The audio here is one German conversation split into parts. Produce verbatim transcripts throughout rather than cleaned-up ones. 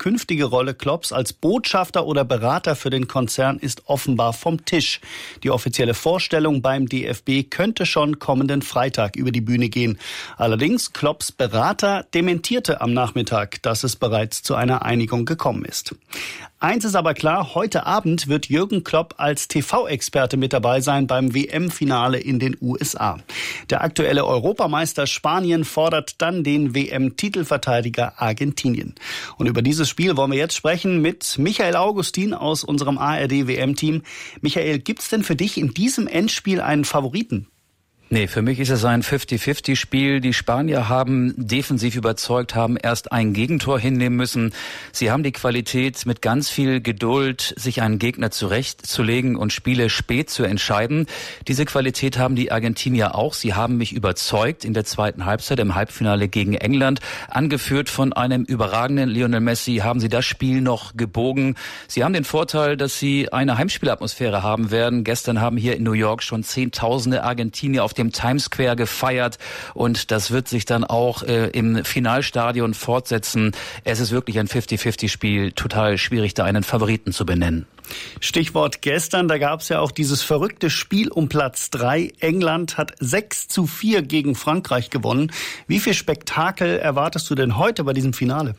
künftige Rolle Klopps als Botschafter oder Berater für den Konzern ist offenbar vom Tisch. Die offizielle Vorstellung beim D F B könnte schon kommenden Freitag über die Bühne gehen. Allerdings, Klopps Berater dementierte am Nachmittag, dass es bereits zu einer Einigung gekommen ist. Eins ist aber klar, heute Abend wird Jürgen Klopp als T V-Experte mit dabei sein beim W M-Finale in den U S A. Der aktuelle Europameister Spanien fordert dann den W M-Titelverteidiger Argentinien. Und über dieses Spiel wollen wir jetzt sprechen mit Michael Augustin aus unserem A R D-W M-Team. Michael, gibt's denn für dich in diesem Endspiel einen Favoriten? Nee, für mich ist es ein fünfzig-fünfzig-Spiel. Die Spanier haben defensiv überzeugt, haben erst ein Gegentor hinnehmen müssen. Sie haben die Qualität, mit ganz viel Geduld sich einen Gegner zurechtzulegen und Spiele spät zu entscheiden. Diese Qualität haben die Argentinier auch. Sie haben mich überzeugt in der zweiten Halbzeit im Halbfinale gegen England. Angeführt von einem überragenden Lionel Messi haben sie das Spiel noch gebogen. Sie haben den Vorteil, dass sie eine Heimspielatmosphäre haben werden. Gestern haben hier in New York schon Zehntausende Argentinier auf dem Times Square gefeiert und das wird sich dann auch äh, im Finalstadion fortsetzen. Es ist wirklich ein fünfzig-fünfzig-Spiel, total schwierig, da einen Favoriten zu benennen. Stichwort gestern, da gab es ja auch dieses verrückte Spiel um Platz drei. England hat sechs zu vier gegen Frankreich gewonnen. Wie viel Spektakel erwartest du denn heute bei diesem Finale?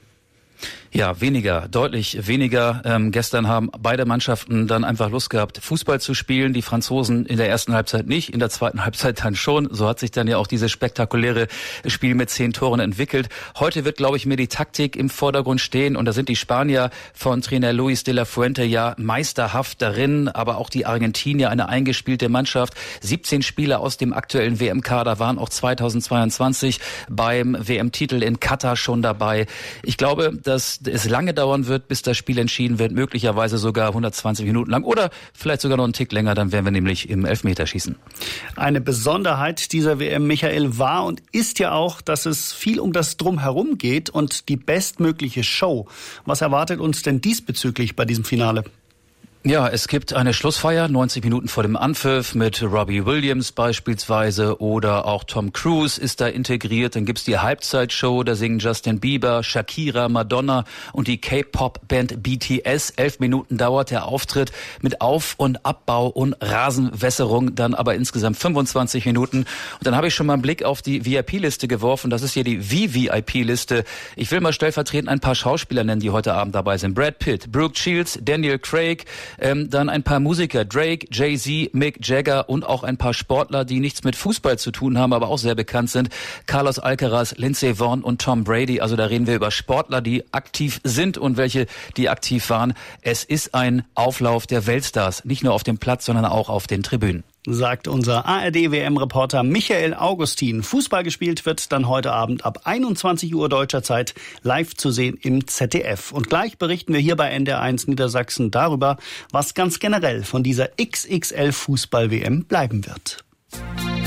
Ja, weniger, deutlich weniger. Ähm, gestern haben beide Mannschaften dann einfach Lust gehabt, Fußball zu spielen. Die Franzosen in der ersten Halbzeit nicht, in der zweiten Halbzeit dann schon. So hat sich dann ja auch dieses spektakuläre Spiel mit zehn Toren entwickelt. Heute wird, glaube ich, mehr die Taktik im Vordergrund stehen. Und da sind die Spanier von Trainer Luis de la Fuente ja meisterhaft darin. Aber auch die Argentinier, eine eingespielte Mannschaft. siebzehn Spieler aus dem aktuellen W M-Kader waren auch zweitausendzweiundzwanzig beim W M-Titel in Katar schon dabei. Ich glaube, dass es lange dauern wird, bis das Spiel entschieden wird, möglicherweise sogar hundertzwanzig Minuten lang oder vielleicht sogar noch einen Tick länger, dann wären wir nämlich im Elfmeterschießen. Eine Besonderheit dieser W M, Michael, war und ist ja auch, dass es viel um das Drumherum geht und die bestmögliche Show. Was erwartet uns denn diesbezüglich bei diesem Finale? Ja, es gibt eine Schlussfeier, neunzig Minuten vor dem Anpfiff mit Robbie Williams beispielsweise oder auch Tom Cruise ist da integriert. Dann gibt's die Halbzeitshow, da singen Justin Bieber, Shakira, Madonna und die K-Pop-Band B T S. Elf Minuten dauert der Auftritt mit Auf- und Abbau und Rasenwässerung, dann aber insgesamt fünfundzwanzig Minuten. Und dann habe ich schon mal einen Blick auf die V I P-Liste geworfen. Das ist hier die V V I P-Liste. Ich will mal stellvertretend ein paar Schauspieler nennen, die heute Abend dabei sind. Brad Pitt, Brooke Shields, Daniel Craig, Ähm, dann ein paar Musiker, Drake, Jay-Z, Mick Jagger und auch ein paar Sportler, die nichts mit Fußball zu tun haben, aber auch sehr bekannt sind. Carlos Alcaraz, Lindsey Vonn und Tom Brady. Also da reden wir über Sportler, die aktiv sind und welche, die aktiv waren. Es ist ein Auflauf der Weltstars, nicht nur auf dem Platz, sondern auch auf den Tribünen. Sagt unser A R D-W M-Reporter Michael Augustin. Fußball gespielt wird dann heute Abend ab einundzwanzig Uhr deutscher Zeit live zu sehen im Z D F. Und gleich berichten wir hier bei N D R eins Niedersachsen darüber, was ganz generell von dieser X X L-Fußball-W M bleiben wird.